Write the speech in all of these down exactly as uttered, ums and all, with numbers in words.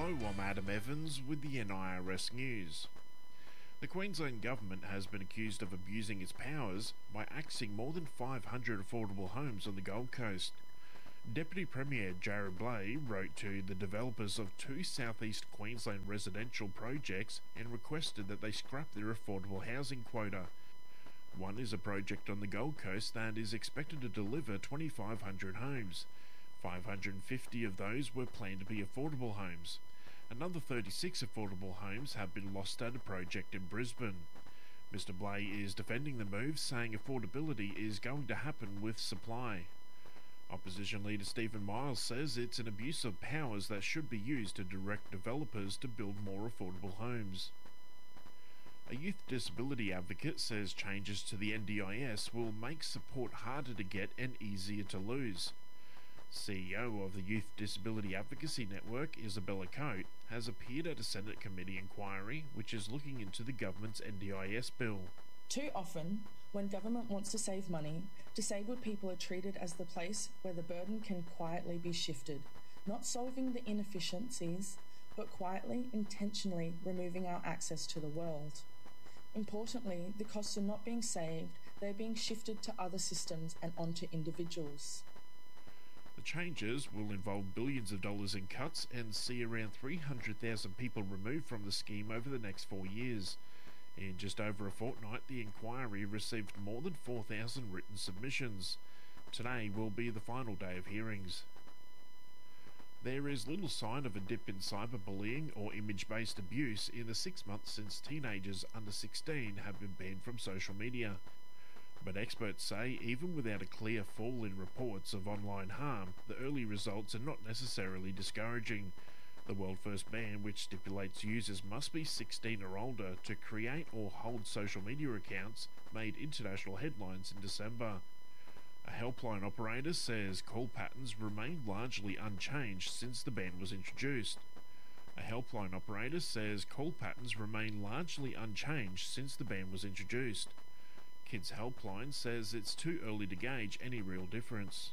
Hello, I'm Adam Evans with the N I R S News. The Queensland Government has been accused of abusing its powers by axing more than five hundred affordable homes on the Gold Coast. Deputy Premier Jarrod Bleijie wrote to the developers of two southeast Queensland residential projects and requested that they scrap their affordable housing quota. One is a project on the Gold Coast that is expected to deliver twenty-five hundred homes. five hundred fifty of those were planned to be affordable homes. Another thirty-six affordable homes have been lost at a project in Brisbane. Mister Bleijie is defending the move, saying affordability is going to happen with supply. Opposition leader Stephen Miles says it's an abuse of powers that should be used to direct developers to build more affordable homes. A youth disability advocate says changes to the N D I S will make support harder to get and easier to lose. C E O of the Youth Disability Advocacy Network, Isabella Coate, has appeared at a Senate committee inquiry which is looking into the government's N D I S bill. Too often, when government wants to save money, disabled people are treated as the place where the burden can quietly be shifted, not solving the inefficiencies, but quietly, intentionally removing our access to the world. Importantly, the costs are not being saved, they're being shifted to other systems and onto individuals. The changes will involve billions of dollars in cuts and see around three hundred thousand people removed from the scheme over the next four years. In just over a fortnight, the inquiry received more than four thousand written submissions. Today will be the final day of hearings. There is little sign of a dip in cyberbullying or image-based abuse in the six months since teenagers under sixteen have been banned from social media. But experts say even without a clear fall in reports of online harm, the early results are not necessarily discouraging. The world-first ban, which stipulates users must be sixteen or older to create or hold social media accounts, made international headlines in December. A helpline operator says call patterns remain largely unchanged since the ban was introduced. A helpline operator says call patterns remain largely unchanged since the ban was introduced. Kids Helpline says it's too early to gauge any real difference.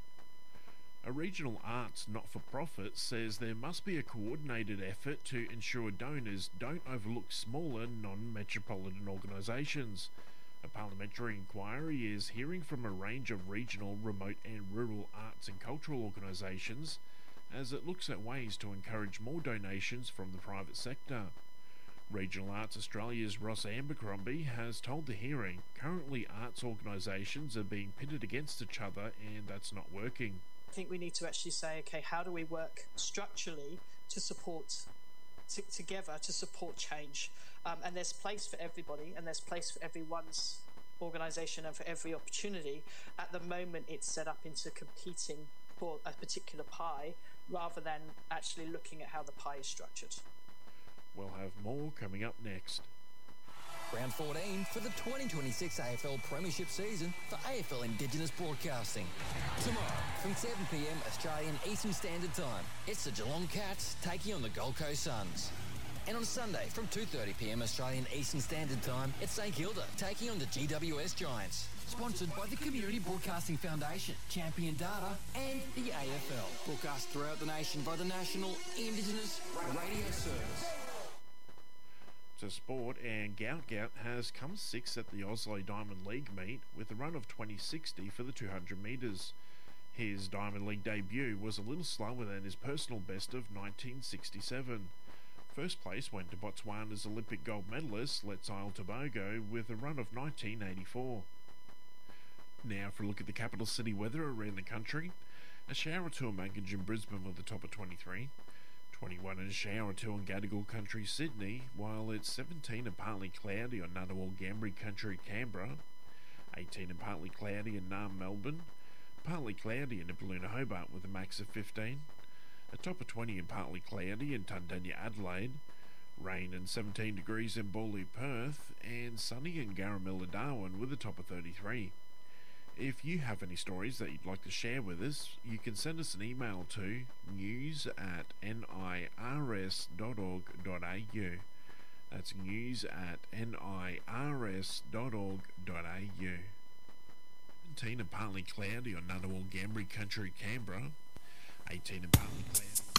A regional arts not-for-profit says there must be a coordinated effort to ensure donors don't overlook smaller non-metropolitan organisations. A parliamentary inquiry is hearing from a range of regional, remote and rural arts and cultural organisations as it looks at ways to encourage more donations from the private sector. Regional Arts Australia's Ross Abercrombie has told the hearing currently arts organisations are being pitted against each other and that's not working. I think we need to actually say, okay, how do we work structurally to support, t- together to support change? Um, and there's place for everybody, and there's place for everyone's organisation and for every opportunity. At the moment, it's set up into competing for a particular pie, rather than actually looking at how the pie is structured. We'll have more coming up next. Round fourteen for the twenty twenty-six A F L Premiership season for A F L Indigenous Broadcasting. Tomorrow from seven p m Australian Eastern Standard Time, it's the Geelong Cats taking on the Gold Coast Suns. And on Sunday from two thirty p m Australian Eastern Standard Time, it's St Kilda taking on the G W S Giants. Sponsored by the Community Broadcasting Foundation, Champion Data and the A F L. Broadcast throughout the nation by the National Indigenous Radio Service. To sport, and Gout Gout has come sixth at the Oslo Diamond League meet with a run of twenty sixty for the two hundred metres. His Diamond League debut was a little slower than his personal best of nineteen sixty-seven. First place went to Botswana's Olympic gold medalist Let's-Isle Tobago with a run of nineteen eighty-four. Now for a look at the capital city weather around the country. A shower or two in Mancunjin, Brisbane with a top of twenty-three. twenty-one and a shower or two in Gadigal Country, Sydney, while it's seventeen and partly cloudy on Ngunnawal Ngambri Country, Canberra. eighteen and partly cloudy in Naarm, Melbourne. Partly cloudy in Nipaluna, Hobart with a max of fifteen. A top of twenty and partly cloudy in Tundanya, Adelaide. Rain and seventeen degrees in Bawley, Perth. And sunny in Garamilla, Darwin with a top of thirty-three. If you have any stories that you'd like to share with us, you can send us an email to news at nirs dot org dot a u. That's news at nirs dot org dot a u. seventeen and partly cloudy on Ngunnawal Ngambri Country, Canberra. eighteen and partly cloudy.